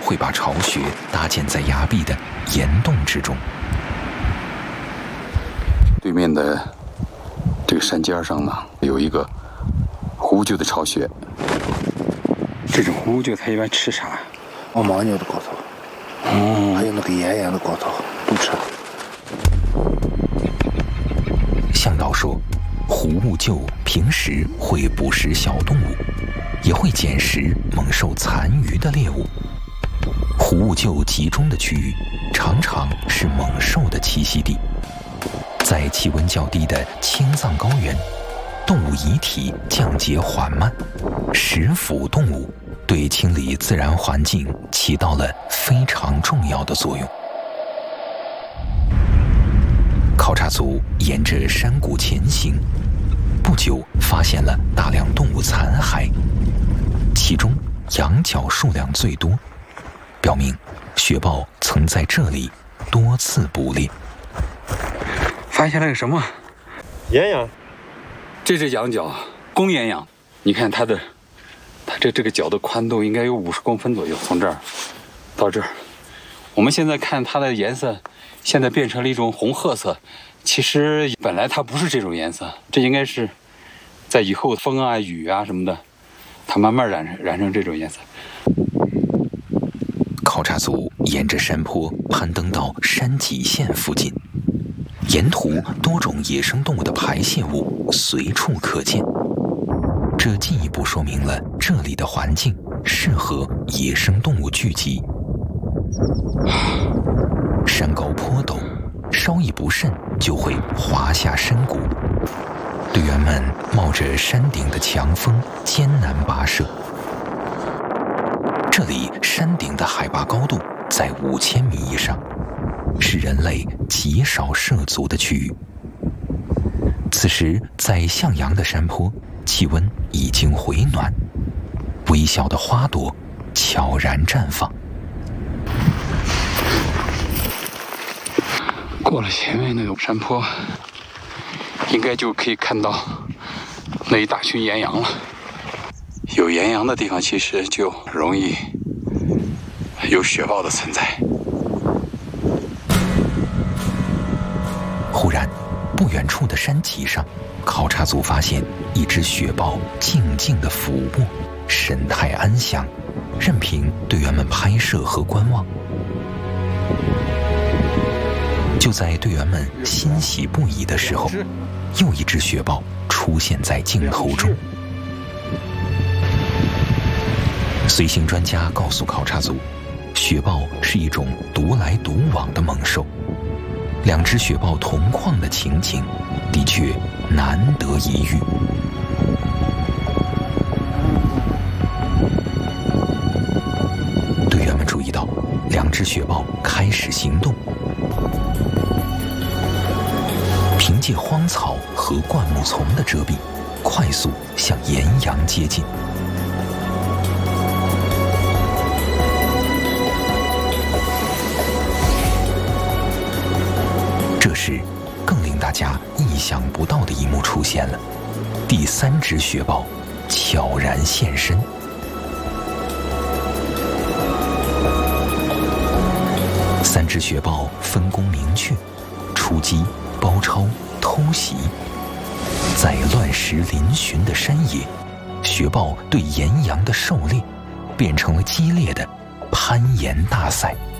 会把巢穴搭建在崖壁的岩洞之中。 对面的这个山尖上呢，有一个狐鹫的巢穴。这种狐鹫它一般吃啥？ 牦牛的骨头，还有那个岩羊的骨头都吃。 向导说，狐兀鹫平时会捕食小动物，也会捡食猛兽残余的猎物。狐兀鹫集中的区域常常是猛兽的栖息地。在气温较低的青藏高原，动物遗体降解缓慢，食腐动物对清理自然环境起到了非常重要的作用。考察组沿着山谷前行，不久发现了大量动物残骸，其中羊角数量最多，表明雪豹曾在这里多次捕猎。 发现了个什么？ 岩羊。 这只羊角，公岩羊。你看它这个角的宽度应该有50公分左右，从这儿到这儿。我们现在看它的颜色，现在变成了一种红褐色。其实本来它不是这种颜色，这应该是在以后风啊、雨啊什么的，它慢慢染成这种颜色。 考察组沿着山坡攀登到山脊线附近，沿途多种野生动物的排泄物随处可见，这进一步说明了这里的环境适合野生动物聚集。山高坡陡，稍一不慎就会滑下深谷。队员们冒着山顶的强风艰难跋涉。这里山顶的海拔高度在5000米以上，是人类极少涉足的区域。此时，在向阳的山坡，气温已经回暖，微小的花朵悄然绽放。 过了前面那个山坡，应该就可以看到那一大群岩羊了。有岩羊的地方，其实就容易有雪豹的存在。 忽然，不远处的山脊上，考察组发现一只雪豹静静地俯卧，神态安详，任凭队员们拍摄和观望。就在队员们欣喜不已的时候，又一只雪豹出现在镜头中。随行专家告诉考察组，雪豹是一种独来独往的猛兽，两只雪豹同框的情景的确难得一遇。队员们注意到，两只雪豹开始行动，凭借荒草和灌木丛的遮蔽，快速向岩羊接近。这时，更令大家意想不到的一幕出现了，第三只雪豹悄然现身。三只雪豹分工明确，出击、包抄、偷袭。在乱石嶙峋的山野，雪豹对岩羊的狩猎变成了激烈的攀岩大赛。